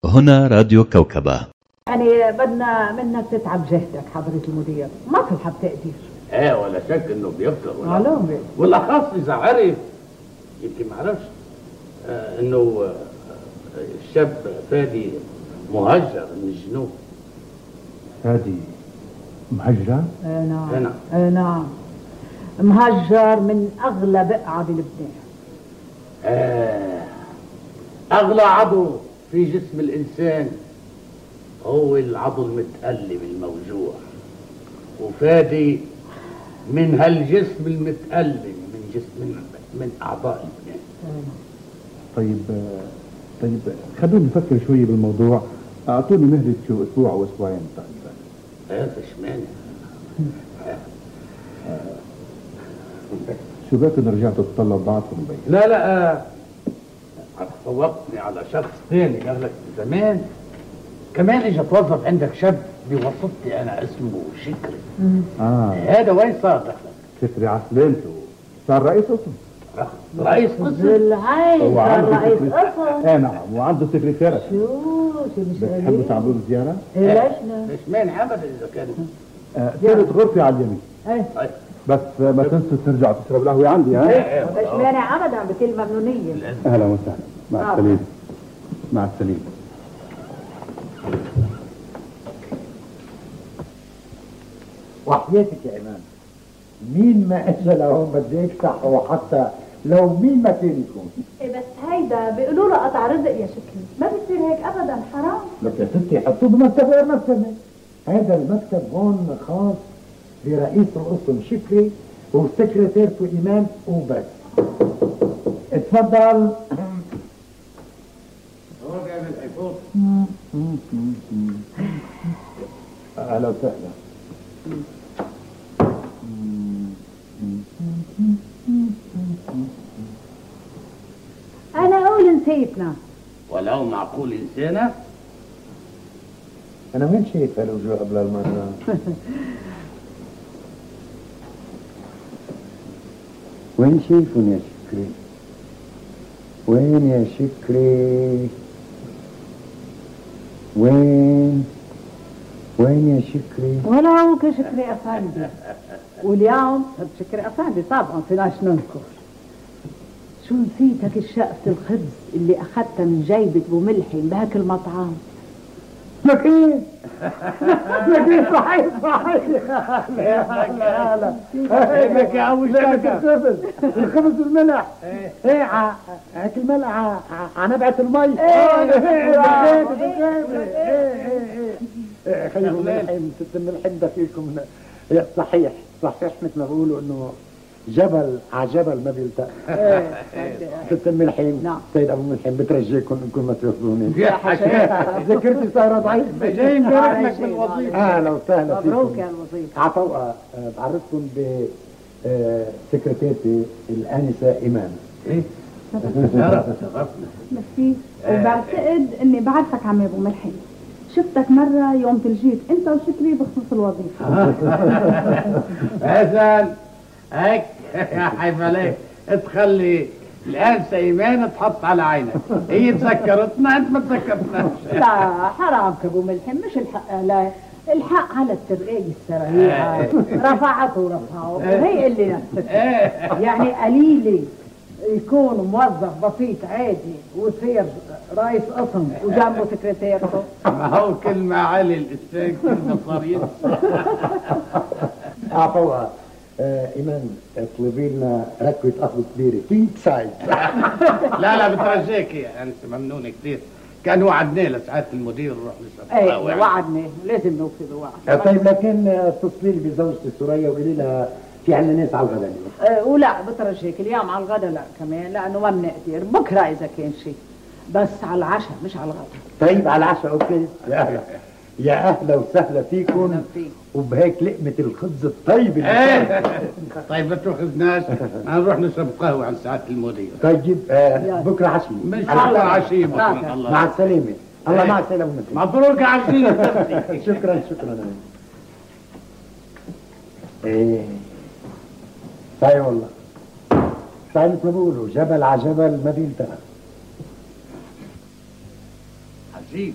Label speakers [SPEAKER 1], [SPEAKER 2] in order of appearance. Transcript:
[SPEAKER 1] هنا راديو كوكبة.
[SPEAKER 2] يعني بدنا منك تتعب جهدك حضرة المدير، ما تلحق تقدير.
[SPEAKER 3] ولا شك انه بيفطر
[SPEAKER 2] معلوم
[SPEAKER 3] والاخص اذا عرف، يمكن ما عرفش انه الشاب فادي مهجر من الجنوب.
[SPEAKER 4] فادي مهجر؟
[SPEAKER 2] نعم. نعم، مهجر من اغلى بقعة بلبنان.
[SPEAKER 3] اغلى عضو في جسم الانسان هو العضو المتألم الموجوع، وفادي من هالجسم المتألم من جسم من اعضاء لبنان.
[SPEAKER 4] طيب خلوني نفكر شوي بالموضوع. اعطوني مهلة شو اسبوع او اسبوعين تقريبا.
[SPEAKER 3] فيش مانع.
[SPEAKER 4] شو باكن رجعتوا تطلعوا بعضكم بي؟
[SPEAKER 3] لا فوقتني على شخص ثاني قال لك زمان كمان اجى توظف عندك شاب بوسطتي انا اسمه شكري. هذا وين صار دخلك؟
[SPEAKER 4] شكري عسلانته صار رئيس قسم.
[SPEAKER 3] رئيس قسم؟
[SPEAKER 2] بالعين صار رئيس قسم.
[SPEAKER 4] نعم، وعنده سكرتيرة.
[SPEAKER 2] شو مش
[SPEAKER 4] بتحبوا تعملوا له زيارة؟
[SPEAKER 2] ليش لا؟
[SPEAKER 3] ليش مانع ابدا اذا كان
[SPEAKER 4] ثالث غرفة على اليمين. بس ما تنسوا ترجعوا تشربوا القهوة عندي.
[SPEAKER 2] مش مانع ابدا، بكل ممنونية.
[SPEAKER 4] اهلا وسهلا، مع السلامة. مع السلامة.
[SPEAKER 5] وحياتك يا إمام، مين ما اجى لهون بده يفتح، وحتى لو مين ما كان يكون.
[SPEAKER 6] بس هيدا بيقولوا له قطع رزق يا شكري، ما بيصير هيك ابدا، حرام.
[SPEAKER 5] لك يا ستي حطوه بمكتب غير مكتبه. هذا المكتب هون خاص برئيس القسم شكري وسكرتيرته إمام وبس. اتفضل.
[SPEAKER 3] هو جاي من الحيفوط.
[SPEAKER 4] اهلا وسهلا.
[SPEAKER 2] انا اقول نسيتنا.
[SPEAKER 3] ولو معقول انسانه.
[SPEAKER 5] انا وين شايف هالوجوه قبل المره؟ وين شايفهم يا شكري؟ وين يا شكري؟ وين يا شكري؟
[SPEAKER 2] ولا هو كشكري افندي. واليوم شكري افندي طبعا فيناش ننكر. شو نسيتك الشقفة الخبز اللي اخذتها من جيبة ابو ملحم بهاك المطعم.
[SPEAKER 5] لكن صحيح لا
[SPEAKER 3] لك يا ابو
[SPEAKER 5] الخبز الملح. هيك الملح عنبعة المي. خلينا الملحم الملحم ده فيكم. صحيح مثل ما بقولوا انه جبل على جبل ما بيلتقى. ست الملحم.
[SPEAKER 2] نعم.
[SPEAKER 5] سيد ابو ملحم بترجيكم انكم ما توصلوني. ذاكرتي صايره ضعيفه.
[SPEAKER 3] جاي نبارك لك بالوظيفه.
[SPEAKER 5] اهلا وسهلا فيكم.
[SPEAKER 2] مبروك يا الوظيفه.
[SPEAKER 5] عطوة بعرفكم بسكرتيرتي الانسه ايمان.
[SPEAKER 3] شرفنا.
[SPEAKER 6] ميرسي. وبعتقد اني بعرفك عم ابو ملحم، شفتك مرة يوم تلجيت انت وشكري بخصوص الوظيفة.
[SPEAKER 3] حسن هيك يا حيف عليك، تخلي الانسه ايمان تحط على عينك. هي تذكرتنا انت ما تذكرتناش.
[SPEAKER 2] لا حرام ابو ملحم، مش الحق لا الحق على الترقية السريعة. رفعته ورفعه هي اللي نفسك. يعني قليلة يكون موظف بسيط عادي ويصير رئيس قسم وجنبه سكرتيرته.
[SPEAKER 3] ما هو كل ما علي الانسان كل ما صار ينسى.
[SPEAKER 5] عطوة ايمان اطلبي لنا ركوة قهوة كبيرة كينج سايز.
[SPEAKER 3] لا بترجيك يا انت ممنونه كثير. كان وعدناه لسعاده المدير نروح نشرب قهوه.
[SPEAKER 2] ايه وعدني لازم نوفي بوعد.
[SPEAKER 5] طيب لكن اتصلي لي بزوجتي سوريا وقولي لها في عندنا ناس على الغداء اليوم.
[SPEAKER 2] ولا بترجيك اليوم على الغداء لا كمان، لانه ما بنقدر بكره اذا كان شيء، بس على العشاء مش على الغداء.
[SPEAKER 5] طيب على العشاء اوكي. يا اهلا وسهلا فيكم وبهيك لقمة الخبز الطيب.
[SPEAKER 3] طيب ما تاخذناش نروح نشرب قهوه عند سعاده المدير.
[SPEAKER 5] طيب بكره عشيه.
[SPEAKER 3] ان شاء الله عشيه.
[SPEAKER 5] مع السلامه. الله مع السلامه.
[SPEAKER 3] مبروك عشيه.
[SPEAKER 5] شكرا. صحيح والله، صحيح مثل ما بقولوا جبل على جبل ما بيلتقى.